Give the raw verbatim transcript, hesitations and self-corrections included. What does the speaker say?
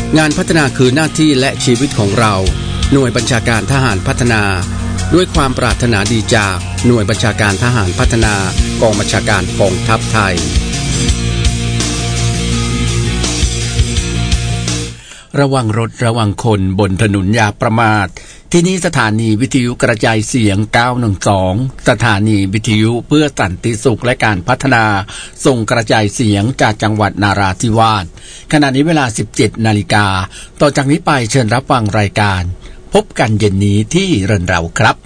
งานพัฒนาคือหน้าที่และชีวิตของเราหน่วยบัญชาการทหารพัฒนาด้วยความปรารถนาดีจากหน่วยบัญชาการทหารพัฒนากองบัญชาการกองทัพไทยระวังรถระวังคนบนถนนอย่าประมาทที่นี่สถานีวิทยุกระจายเสียงเก้าหนึ่งสองสถานีวิทยุเพื่อสันติสุขและการพัฒนาส่งกระจายเสียงจากจังหวัดนาราธิวาสขณะนี้เวลา สิบเจ็ดนาฬิกา ต่อจากนี้ไปเชิญรับฟังรายการพบกันเย็นนี้ที่เรือนเราครับ